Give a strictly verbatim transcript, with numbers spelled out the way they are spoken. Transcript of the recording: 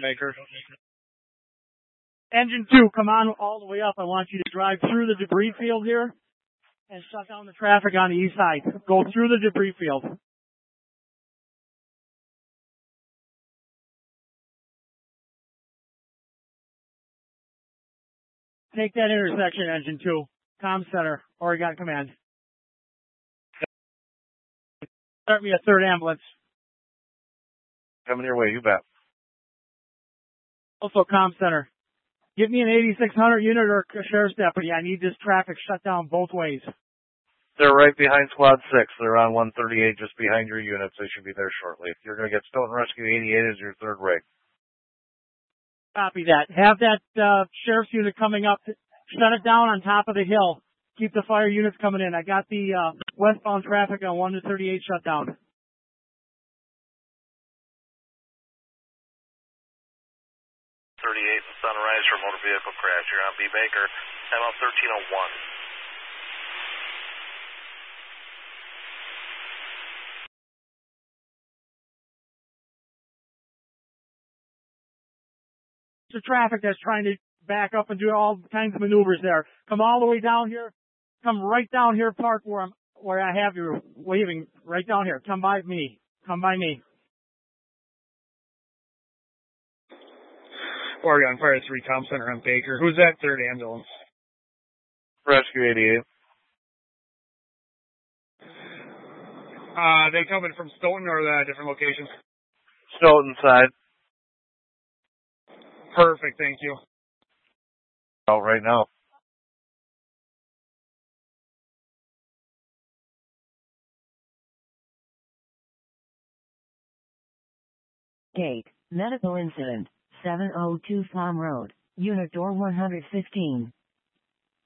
Baker. Engine two, come on all the way up. I want you to drive through the debris field here and shut down the traffic on the east side. Go through the debris field. Take that intersection, engine two. Comm center, Oregon Command. Start me a third ambulance. Coming your way, you bet. Also, comm center. Give me an eighty-six hundred unit or a sheriff's deputy. I need this traffic shut down both ways. They're right behind Squad six. They're on one thirty-eight, just behind your units. They should be there shortly. You're going to get Stoughton Rescue eighty-eight as your third rig. Copy that. Have that uh, sheriff's unit coming up. Shut it down on top of the hill. Keep the fire units coming in. I got the uh, westbound traffic on one to thirty-eight shut down. thirty-eight Sunrise for motor vehicle crash. You're on B. Baker. M L thirteen oh one. The traffic that's trying to back up and do all kinds of maneuvers there. Come all the way down here. Come right down here, park where I'm, where I have you waving. Right down here. Come by me. Come by me. Oregon Fire three Comm Center on Baker. Who's that third ambulance? Rescue eighty-eight. Uh, they coming from Stoughton or the different locations? Stoughton side. Perfect, thank you. Out right now. Gate, medical incident, seven oh two Farm Road, unit door one hundred fifteen.